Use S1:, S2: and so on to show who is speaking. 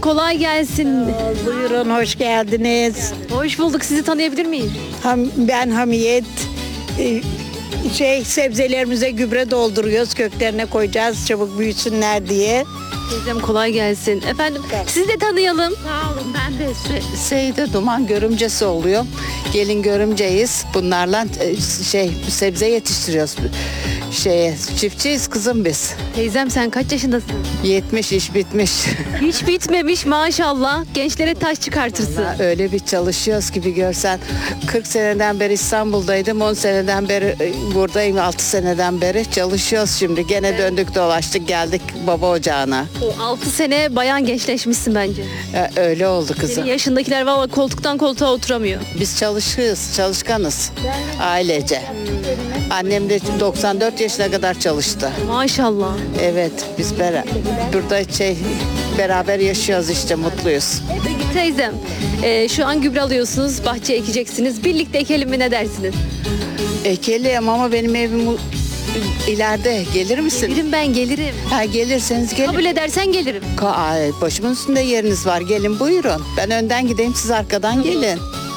S1: Kolay gelsin.
S2: Buyurun, hoş geldiniz.
S1: Hoş bulduk. Sizi tanıyabilir miyim?
S2: Ben Hamiyet. Sebzelerimize gübre dolduruyoruz, köklerine koyacağız çabuk büyüsünler diye.
S1: Teyzem kolay gelsin. Efendim sizi de tanıyalım.
S3: Sağ olun. Ben de Seyide Duman görümcesi oluyor. Gelin görümceyiz. Bunlarla sebze yetiştiriyoruz. Çiftçiyiz kızım biz.
S1: Teyzem sen kaç yaşındasın?
S3: 70 iş bitmiş.
S1: Hiç bitmemiş maşallah. Gençlere taş çıkartırsın.
S3: Öyle bir çalışıyoruz gibi görsen. 40 seneden beri İstanbul'daydım. 10 seneden beri buradayım. 6 seneden beri çalışıyoruz şimdi. Gene döndük dolaştık geldik baba ocağına.
S1: O 6 sene bayan gençleşmişsin bence.
S3: Öyle oldu kızım.
S1: Senin yaşındakiler valla koltuktan koltuğa oturamıyor.
S3: Biz çalışkanız. Ailece. Annem de 94 yaşına kadar çalıştı.
S1: Maşallah.
S3: Evet, biz burada beraber yaşıyoruz işte, mutluyuz.
S1: Peki teyzem şu an gübre alıyorsunuz, bahçeye ekeceksiniz. Birlikte ekelim mi ne dersiniz?
S3: Ekelim ama benim evim ileride. Gelir misin?
S1: Gelirim ben gelirim.
S3: Ha, gelirseniz gelin.
S1: Kabul edersen gelirim.
S3: Başımın üstünde yeriniz var. Gelin buyurun. Ben önden gideyim, siz arkadan gelin.